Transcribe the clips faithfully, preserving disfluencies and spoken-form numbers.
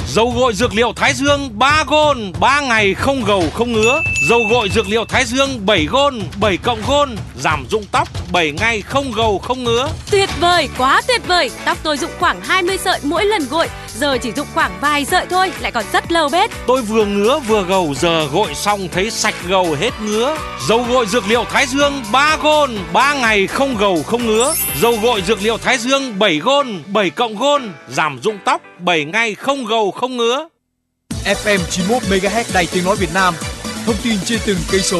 Dầu gội dược liệu Thái Dương ba gôn, ba ngày không gầu không ngứa. Dầu gội dược liệu Thái Dương bảy gôn, bảy cộng gôn, giảm rụng tóc, bảy ngày không gầu không ngứa. Tuyệt vời, quá tuyệt vời. Tóc tôi rụng khoảng hai mươi sợi mỗi lần gội, giờ chỉ rụng khoảng vài sợi thôi, lại còn rất lâu bết. Tôi vừa ngứa vừa gầu, giờ gội xong thấy sạch gầu hết ngứa. Dầu gội dược liệu Thái Dương ba gôn, ba ngày không gầu không ngứa. Dầu gội dược liệu Thái Dương bảy gôn, bảy cộng gôn, giảm rụng tóc, bảy ngày không gầu không ngứa. ép em chín mươi mốt mê ga héc Đài Tiếng nói Việt Nam. Thông tin trên từng cây số.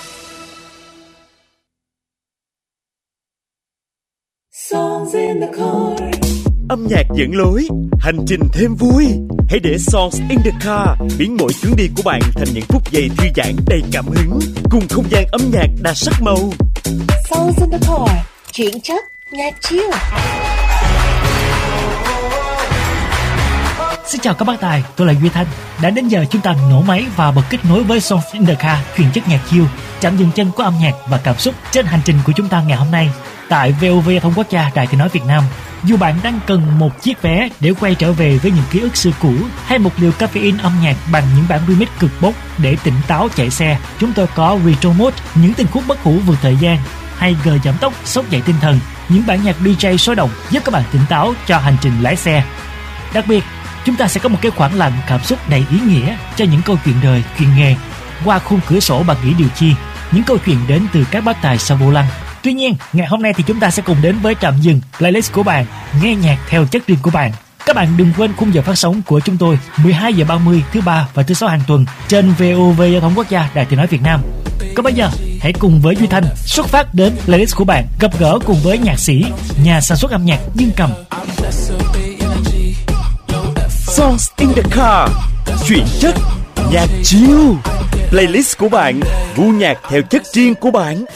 Âm nhạc dẫn lối, hành trình thêm vui. Hãy để Songs in the Car biến mỗi chuyến đi của bạn thành những phút giây thư giãn đầy cảm hứng, cùng không gian âm nhạc đa sắc màu. Songs in the Car, chuyển chất, nhạc chill. Xin chào các bác tài, tôi là Duy Thanh. Đã đến giờ chúng ta nổ máy và bật kết nối với Songs in the Car, truyền chất nhạc chill, chạm dừng chân của âm nhạc và cảm xúc trên hành trình của chúng ta ngày hôm nay tại vê o vê Thông Quốc Gia Đài Tiếng nói Việt Nam. Dù bạn đang cần một chiếc vé để quay trở về với những ký ức xưa cũ, hay một liều caffeine âm nhạc bằng những bản remix cực bốc để tỉnh táo chạy xe, chúng tôi có Retro Mode, những tình khúc bất hủ vượt thời gian, hay G giảm tốc sốc dậy tinh thần, những bản nhạc đê gi sôi động giúp các bạn tỉnh táo cho hành trình lái xe. Đặc biệt, chúng ta sẽ có một cái khoảng lặng cảm xúc đầy ý nghĩa cho những câu chuyện đời, chuyện nghề. Qua khung cửa sổ bạn nghĩ điều chi, những câu chuyện đến từ các bác tài sau vô lăng. Tuy nhiên, ngày hôm nay thì chúng ta sẽ cùng đến với trạm dừng playlist của bạn, nghe nhạc theo chất riêng của bạn. Các bạn đừng quên khung giờ phát sóng của chúng tôi mười hai giờ ba mươi thứ ba và thứ sáu hàng tuần trên vê o vê Giao thông Quốc gia Đài Tiếng nói Việt Nam. Còn bây giờ, hãy cùng với Duy Thanh xuất phát đến playlist của bạn, gặp gỡ cùng với nhạc sĩ, nhà sản xuất âm nhạc Dương Cầm. Songs in the Car, chuyển chất, nhạc chill. Playlist của bạn, gu nhạc theo chất riêng của bạn.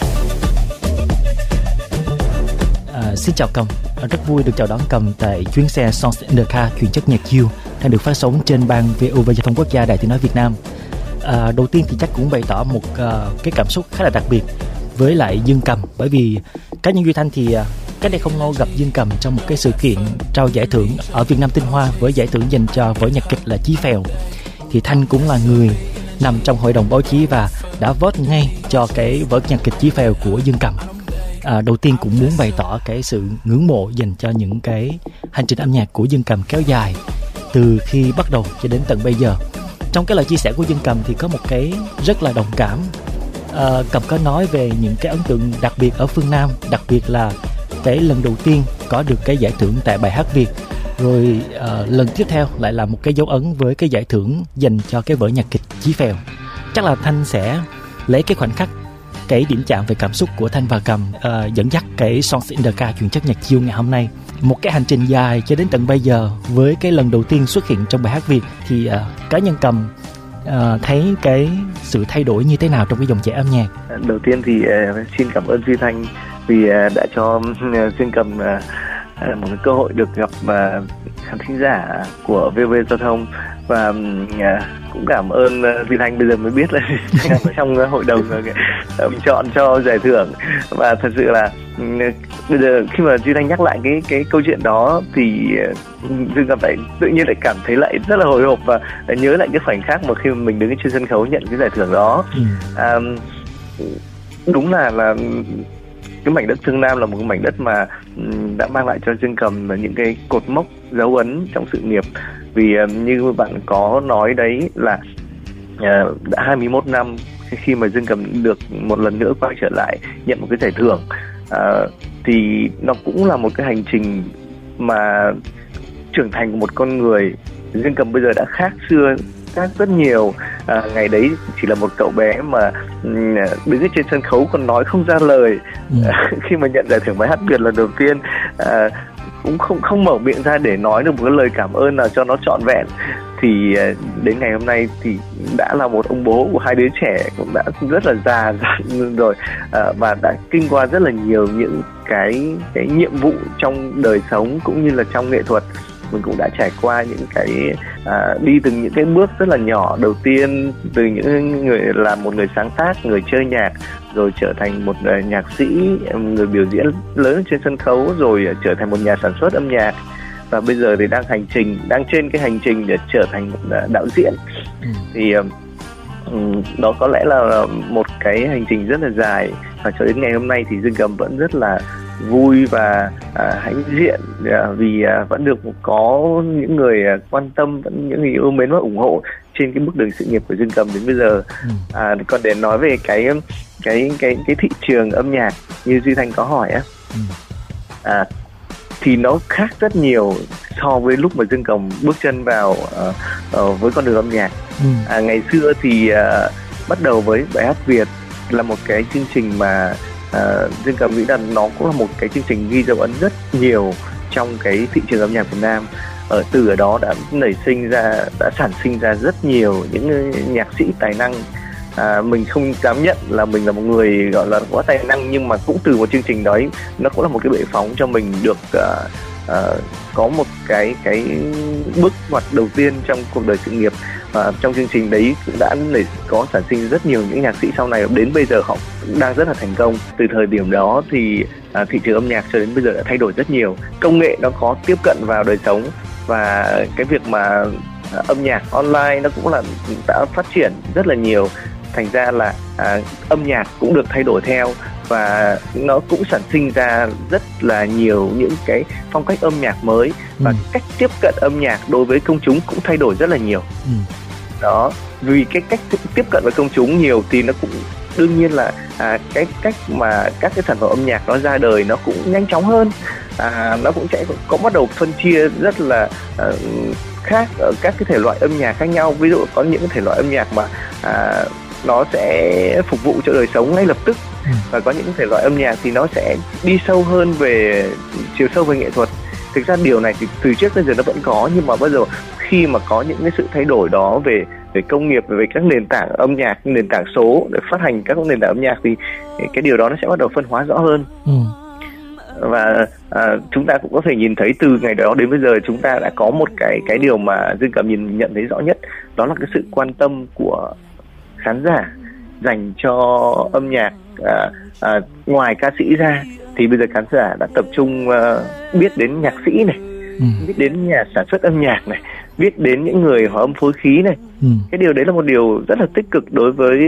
À, xin chào Cầm, rất vui được chào đón Cầm tại chuyến xe Songs in the Car, chuyển chất nhạc chill đang được phát sóng trên ban vê o vê Giao thông Quốc gia Đài Tiếng nói Việt Nam. À, đầu tiên thì chắc cũng bày tỏ một uh, cái cảm xúc khá là đặc biệt với lại Dương Cầm, bởi vì cá nhân Duy Thanh thì uh, cách đây không lâu gặp Dương Cầm trong một cái sự kiện trao giải thưởng ở Việt Nam Tinh Hoa với giải thưởng dành cho vở nhạc kịch là Chí Phèo. Thì Thanh cũng là người nằm trong hội đồng báo chí và đã vote ngay cho cái vở nhạc kịch Chí Phèo của Dương Cầm. À, đầu tiên cũng muốn bày tỏ cái sự ngưỡng mộ dành cho những cái hành trình âm nhạc của Dương Cầm kéo dài từ khi bắt đầu cho đến tận bây giờ. Trong cái lời chia sẻ của Dương Cầm thì có một cái rất là đồng cảm. À, Cầm có nói về những cái ấn tượng đặc biệt ở phương Nam, đặc biệt là cái lần đầu tiên có được cái giải thưởng tại bài hát Việt, rồi uh, lần tiếp theo lại là một cái dấu ấn với cái giải thưởng dành cho cái vở nhạc kịch Chí Phèo. Chắc là Thanh sẽ lấy cái khoảnh khắc, cái điểm chạm về cảm xúc của Thanh và Cầm uh, dẫn dắt cái Songs in the Car, chuyển chất nhạc chill ngày hôm nay. Một cái hành trình dài cho đến tận bây giờ với cái lần đầu tiên xuất hiện trong bài hát Việt thì uh, cá nhân Cầm uh, thấy cái sự thay đổi như thế nào trong cái dòng chảy âm nhạc? Đầu tiên thì uh, xin cảm ơn Duy Thanh vì uh, đã cho uh, Dương Cầm uh, uh, một cái cơ hội được gặp uh, khán thính giả của vê o vê Giao thông, và uh, cũng cảm ơn uh, Duy Thanh bây giờ mới biết là trong uh, hội đồng uh, uh, chọn cho giải thưởng. Và thật sự là uh, bây giờ khi mà Duy Thanh nhắc lại cái cái câu chuyện đó thì uh, Dương Cầm lại tự nhiên lại cảm thấy lại rất là hồi hộp và uh, nhớ lại cái khoảnh khắc mà khi mà mình đứng trên sân khấu nhận cái giải thưởng đó. ừ. uh, Đúng là là cái mảnh đất Thương Nam là một cái mảnh đất mà đã mang lại cho Dương Cầm những cái cột mốc dấu ấn trong sự nghiệp. Vì như bạn có nói đấy là đã hai mươi mốt năm khi mà Dương Cầm được một lần nữa quay trở lại nhận một cái giải thưởng, thì nó cũng là một cái hành trình mà trưởng thành của một con người. Dương Cầm bây giờ đã khác xưa khác rất nhiều. À, ngày đấy chỉ là một cậu bé mà đứng trên sân khấu còn nói không ra lời. ừ. à, khi mà nhận giải thưởng bài hát Việt lần đầu tiên, à, cũng không không mở miệng ra để nói được một cái lời cảm ơn nào cho nó trọn vẹn. Thì à, đến ngày hôm nay thì đã là một ông bố của hai đứa trẻ, cũng đã rất là già rồi, à, và đã kinh qua rất là nhiều những cái cái nhiệm vụ trong đời sống cũng như là trong nghệ thuật. Mình cũng đã trải qua những cái à, đi từng những cái bước rất là nhỏ đầu tiên, từ những người làm một người sáng tác, người chơi nhạc, rồi trở thành một uh, nhạc sĩ, người biểu diễn lớn trên sân khấu, rồi uh, trở thành một nhà sản xuất âm nhạc, và bây giờ thì đang hành trình đang trên cái hành trình để trở thành một đạo diễn. ừ. Thì um, đó có lẽ là một cái hành trình rất là dài, và cho đến ngày hôm nay thì Dương Cầm vẫn rất là vui và à, hãnh diện à, vì à, vẫn được có những người à, quan tâm, vẫn những người yêu mến và ủng hộ trên cái bước đường sự nghiệp của Dương Cầm đến bây giờ. ừ. à, còn để nói về cái cái cái cái thị trường âm nhạc như Duy Thanh có hỏi á, ừ. à, thì nó khác rất nhiều so với lúc mà Dương Cầm bước chân vào uh, uh, với con đường âm nhạc. ừ. à, ngày xưa thì uh, bắt đầu với bài hát Việt là một cái chương trình mà uh, Dương Cầm nghĩ rằng nó cũng là một cái chương trình ghi dấu ấn rất nhiều trong cái thị trường âm nhạc Việt Nam. Ở từ ở đó đã nảy sinh ra, đã sản sinh ra rất nhiều những nhạc sĩ tài năng. À, mình không dám nhận là mình là một người gọi là quá tài năng, nhưng mà cũng từ một chương trình đấy nó cũng là một cái bệ phóng cho mình được uh, uh, có một cái cái bước ngoặt đầu tiên trong cuộc đời sự nghiệp. Và trong chương trình đấy cũng đã để có sản sinh rất nhiều những nhạc sĩ sau này, đến bây giờ họ cũng đang rất là thành công. Từ thời điểm đó thì à, thị trường âm nhạc cho đến bây giờ đã thay đổi rất nhiều, công nghệ nó có tiếp cận vào đời sống, và cái việc mà à, âm nhạc online nó cũng là đã phát triển rất là nhiều. Thành ra là à, âm nhạc cũng được thay đổi theo, và nó cũng sản sinh ra rất là nhiều những cái phong cách âm nhạc mới, và ừ. cách tiếp cận âm nhạc đối với công chúng cũng thay đổi rất là nhiều. ừ. Đó, vì cái cách tiếp cận với công chúng nhiều thì nó cũng đương nhiên là à, cái cách mà các cái sản phẩm âm nhạc nó ra đời nó cũng nhanh chóng hơn. À, nó cũng sẽ có bắt đầu phân chia rất là à, khác ở các cái thể loại âm nhạc khác nhau. Ví dụ có những thể loại âm nhạc mà à, nó sẽ phục vụ cho đời sống ngay lập tức, ừ. và có những thể loại âm nhạc thì nó sẽ đi sâu hơn về chiều sâu về nghệ thuật. Thực ra điều này thì từ trước đến giờ nó vẫn có, nhưng mà bây giờ khi mà có những cái sự thay đổi đó về về công nghiệp, về các nền tảng âm nhạc, nền tảng số để phát hành các nền tảng âm nhạc, thì cái điều đó nó sẽ bắt đầu phân hóa rõ hơn. ừ. Và à, chúng ta cũng có thể nhìn thấy từ ngày đó đến bây giờ chúng ta đã có một cái cái điều mà Dương Cầm nhìn nhận thấy rõ nhất, đó là cái sự quan tâm của khán giả dành cho âm nhạc. À, à, ngoài ca sĩ ra thì bây giờ khán giả đã tập trung uh, biết đến nhạc sĩ này, ừ. biết đến nhà sản xuất âm nhạc này, biết đến những người hòa âm phối khí này. ừ. Cái điều đấy là một điều rất là tích cực đối với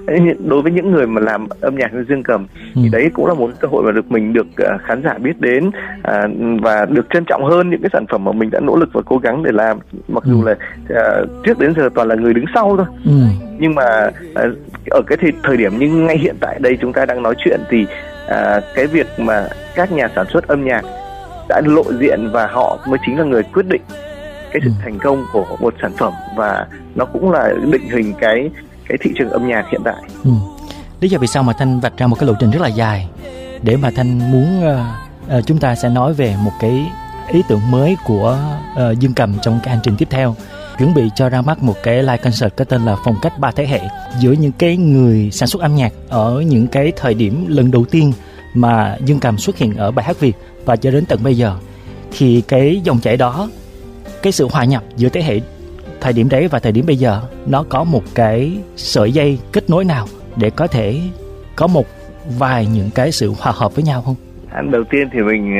đối với những người mà làm âm nhạc như Dương Cầm. ừ. Thì đấy cũng là một cơ hội mà được mình được uh, khán giả biết đến, uh, và được trân trọng hơn những cái sản phẩm mà mình đã nỗ lực và cố gắng để làm, mặc ừ. dù là uh, trước đến giờ toàn là người đứng sau thôi. ừ. Nhưng mà uh, ở cái thời, thời điểm như ngay hiện tại đây chúng ta đang nói chuyện thì uh, cái việc mà các nhà sản xuất âm nhạc đã lộ diện và họ mới chính là người quyết định cái sự thành công của một sản phẩm, và nó cũng là định hình cái cái thị trường âm nhạc hiện tại. ừ. Lý do vì sao mà Thanh vạch ra một cái lộ trình rất là dài để mà Thanh muốn uh, uh, chúng ta sẽ nói về một cái ý tưởng mới của uh, Dương Cầm trong cái hành trình tiếp theo, chuẩn bị cho ra mắt một cái live concert có tên là Phong cách ba thế hệ, giữa những cái người sản xuất âm nhạc ở những cái thời điểm lần đầu tiên mà Dương Cầm xuất hiện ở bài hát Việt và cho đến tận bây giờ. Thì cái dòng chảy đó, cái sự hòa nhập giữa thế hệ thời điểm đấy và thời điểm bây giờ, nó có một cái sợi dây kết nối nào để có thể có một vài những cái sự hòa hợp với nhau không? Đầu tiên thì mình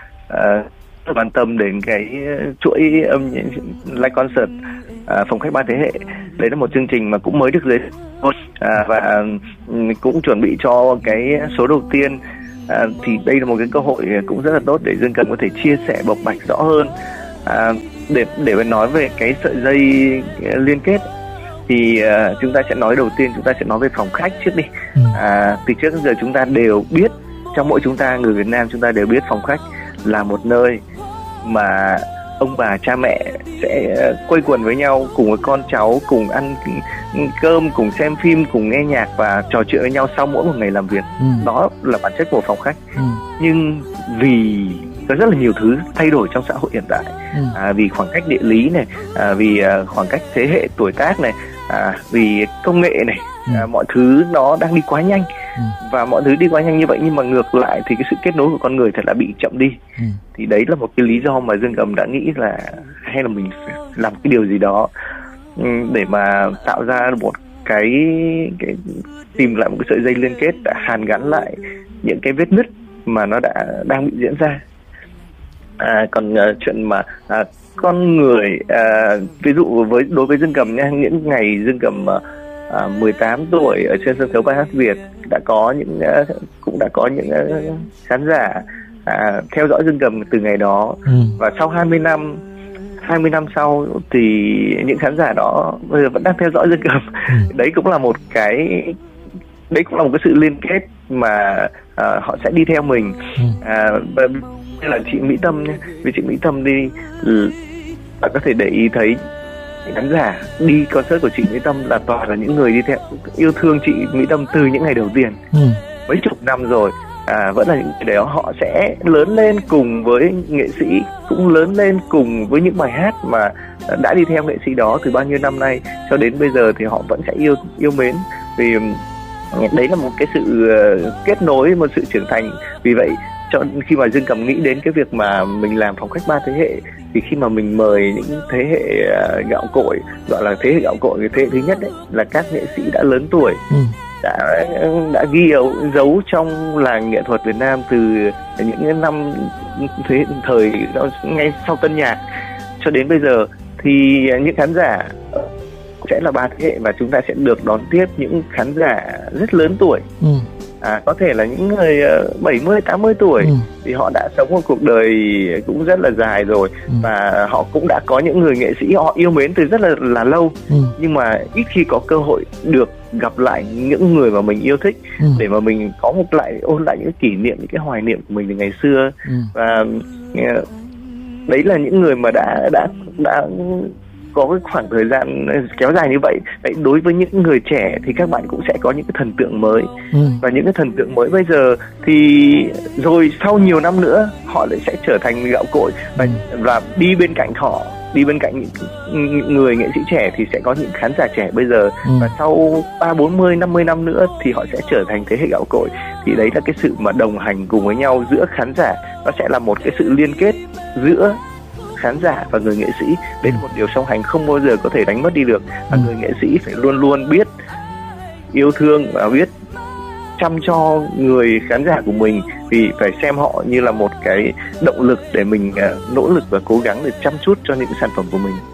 uh, rất quan tâm đến cái chuỗi âm live concert uh, Phong cách ba thế hệ. Đấy là một chương trình mà cũng mới được giới thiệu, uh, và um, cũng chuẩn bị cho cái số đầu tiên. À, thì đây là một cái cơ hội cũng rất là tốt để Dương Cầm có thể chia sẻ bộc bạch rõ hơn. À, để để nói về cái sợi dây liên kết thì uh, chúng ta sẽ nói đầu tiên chúng ta sẽ nói về phòng khách trước đi. À, từ trước đến giờ chúng ta đều biết, trong mỗi chúng ta người Việt Nam chúng ta đều biết phòng khách là một nơi mà ông bà cha mẹ sẽ quây quần với nhau cùng với con cháu, cùng ăn cơm, cùng xem phim, cùng nghe nhạc và trò chuyện với nhau sau mỗi một ngày làm việc. ừ. Đó là bản chất của phòng khách. ừ. Nhưng vì có rất là nhiều thứ thay đổi trong xã hội hiện tại, ừ. à, vì khoảng cách địa lý này, à, vì à, khoảng cách thế hệ tuổi tác này, à, vì công nghệ này, ừ. à, mọi thứ nó đang đi quá nhanh. ừ. Và mọi thứ đi quá nhanh như vậy, nhưng mà ngược lại thì cái sự kết nối của con người thật là bị chậm đi. ừ. Thì đấy là một cái lý do mà Dương Cầm đã nghĩ là hay là mình phải làm cái điều gì đó để mà tạo ra một cái, cái tìm lại một cái sợi dây liên kết đã hàn gắn lại những cái vết nứt mà nó đã đang bị diễn ra. À, còn uh, chuyện mà à, con người à, ví dụ với đối với Dương Cầm nha, những ngày Dương Cầm à, mười tám tuổi ở trên sân khấu Bài Hát Việt đã có những à, cũng đã có những à, khán giả à, theo dõi Dương Cầm từ ngày đó. ừ. Và sau hai mươi năm hai mươi năm sau thì những khán giả đó bây giờ vẫn đang theo dõi Dương Cầm. ừ. Đấy cũng là một cái đấy cũng là một cái sự liên kết mà à, họ sẽ đi theo mình. ừ. à, như là chị Mỹ Tâm nhé, vì chị Mỹ Tâm đi bạn có thể để ý thấy khán giả đi concert của chị Mỹ Tâm là toàn là những người đi theo yêu thương chị Mỹ Tâm từ những ngày đầu tiên. ừ. Mấy chục năm rồi à, vẫn là những người đó, họ sẽ lớn lên cùng với nghệ sĩ, cũng lớn lên cùng với những bài hát mà đã đi theo nghệ sĩ đó từ bao nhiêu năm nay cho đến bây giờ, thì họ vẫn sẽ yêu yêu mến. Vì đấy là một cái sự kết nối, một sự trưởng thành. Vì vậy cho khi mà Dương Cầm nghĩ đến cái việc mà mình làm phong cách ba thế hệ, thì khi mà mình mời những thế hệ uh, gạo cội, gọi là thế hệ gạo cội, cái thế hệ thứ nhất đấy là các nghệ sĩ đã lớn tuổi, ừ. đã đã ghi dấu trong làng nghệ thuật Việt Nam từ những năm thế thời ngay sau Tân Nhạc cho đến bây giờ, thì những khán giả sẽ là ba thế hệ và chúng ta sẽ được đón tiếp những khán giả rất lớn tuổi. ừ. À, có thể là những người bảy mươi, tám mươi tuổi, ừ. thì họ đã sống một cuộc đời cũng rất là dài rồi, ừ. và họ cũng đã có những người nghệ sĩ họ yêu mến từ rất là, là lâu, ừ. nhưng mà ít khi có cơ hội được gặp lại những người mà mình yêu thích, ừ. để mà mình có một lại ôn lại những kỷ niệm, những cái hoài niệm của mình từ ngày xưa. ừ. Và đấy là những người mà đã đã đã có cái khoảng thời gian kéo dài như vậy. Vậy đối với những người trẻ thì các bạn cũng sẽ có những cái thần tượng mới, ừ. và những cái thần tượng mới bây giờ thì rồi sau nhiều năm nữa họ lại sẽ trở thành gạo cội, và, và đi bên cạnh họ, đi bên cạnh những người nghệ sĩ trẻ thì sẽ có những khán giả trẻ bây giờ, ừ. và sau ba bốn mươi năm mươi năm nữa thì họ sẽ trở thành thế hệ gạo cội. Thì đấy là cái sự mà đồng hành cùng với nhau giữa khán giả, nó sẽ là một cái sự liên kết giữa khán giả và người nghệ sĩ. Đấy là một điều song hành không bao giờ có thể đánh mất đi được. Và người nghệ sĩ phải luôn luôn biết yêu thương và biết chăm cho người khán giả của mình, vì phải xem họ như là một cái động lực để mình nỗ lực và cố gắng để chăm chút cho những sản phẩm của mình.